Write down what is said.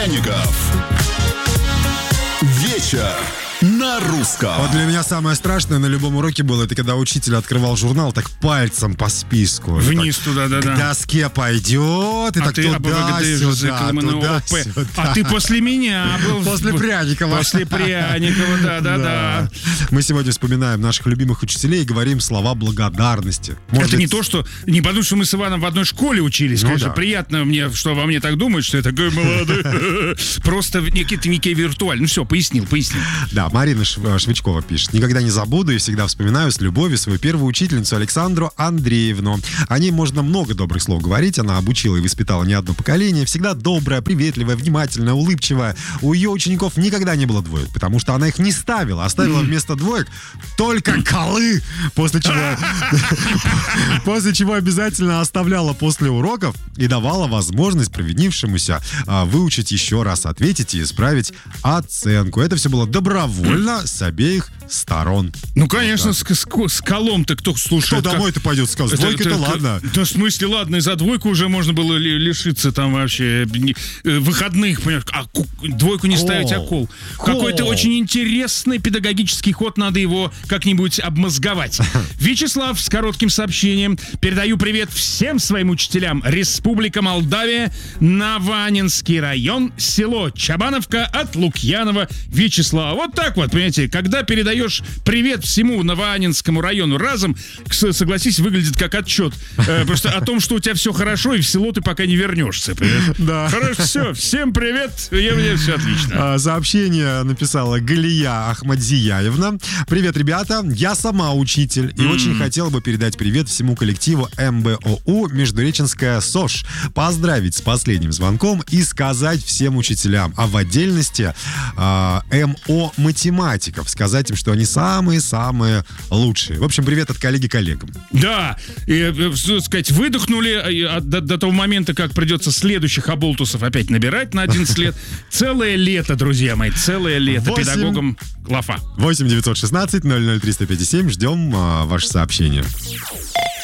Пряников. Вечер на русском. Вот для меня самое страшное на любом уроке было, это когда учитель открывал журнал, так пальцем по списку. Вниз так, туда, да-да. К доске пойдет, и так туда-сюда, туда-сюда. А ты после меня был. После Пряникова. После Пряникова, да-да-да. Мы сегодня вспоминаем наших любимых учителей и говорим слова благодарности. Это не то, что... Не потому, что мы с Иваном в одной школе учились. Ну Конечно, да. приятно мне, что во мне так думают, что я такой молодой. Просто некий виртуальный. Ну все, пояснил. Да, Марина Швычкова пишет. Никогда не забуду и всегда вспоминаю с любовью свою первую учительницу Александру Андреевну. О ней можно много добрых слов говорить. Она обучила и воспитала не одно поколение. Всегда добрая, приветливая, внимательная, улыбчивая. У ее учеников никогда не было двоек, потому что она их не ставила. Оставила вместо двоек только колы, после чего обязательно оставляла после уроков и давала возможность провинившемуся выучить еще раз, ответить и исправить оценку. Это все было добровольно с обеих сторон. Ну, конечно, с колом-то кто слушает. Кто домой-то пойдет, скажет, двойка-то ладно. Да, в смысле, ладно, и за двойку уже можно было лишиться там вообще выходных, понимаешь, а двойку не ставить, а кол. Какой-то очень интересный педагогический ход, надо его как-нибудь обмозговать. Вячеслав с коротким сообщением. Передаю привет всем своим учителям. Республика Молдавия, Наванинский район, село Чабановка от Лукьянова Вячеслава. Вот так вот, понимаете, когда передаешь привет всему Наванинскому району разом, согласись, выглядит как отчет. Просто о том, что у тебя все хорошо, и в село ты пока не вернешься. Да. Хорошо, все, всем привет, мне все отлично. Сообщение написала Галия Ахмадзияевна. Привет, ребята, я сама учитель и очень хотела бы передать привет всему коллективу МБОУ Междуреченская СОЖ, поздравить с последним звонком и сказать всем учителям, а в отдельности МО математиков, сказать им, что они самые-самые лучшие. В общем, привет от коллеги коллегам. Да, и, сказать, выдохнули до того момента, как придется следующих оболтусов опять набирать на 11 лет. Целое лето, друзья мои, целое лето. Педагогам лафа. 8 916 00 357. Ждем ваше сообщение.